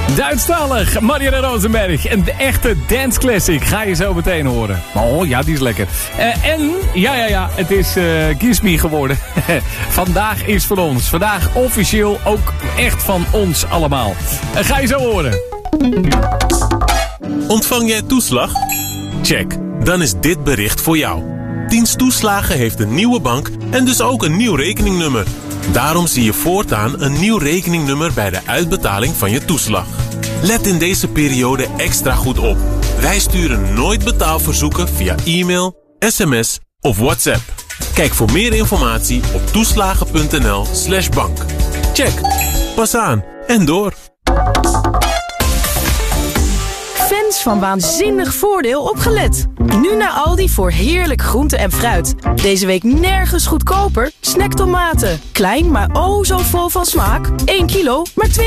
Duitsstalig, Marianne Rosenberg. Een echte dance classic. Ga je zo meteen horen. Oh ja, die is lekker. En, ja, het is Kiss Me geworden. Vandaag is van ons. Vandaag officieel ook echt van ons allemaal. Ga je zo horen. Ontvang jij toeslag? Check. Dan is dit bericht voor jou. Dienst Toeslagen heeft een nieuwe bank en dus ook een nieuw rekeningnummer. Daarom zie je voortaan een nieuw rekeningnummer bij de uitbetaling van je toeslag. Let in deze periode extra goed op. Wij sturen nooit betaalverzoeken via e-mail, sms of WhatsApp. Kijk voor meer informatie op toeslagen.nl/bank. Check. Pas aan en door. Fans van Waanzinnig Voordeel opgelet. Nu naar Aldi voor heerlijk groente en fruit. Deze week nergens goedkoper. Snacktomaten. Klein, maar oh zo vol van smaak. 1 kilo, maar 2,50.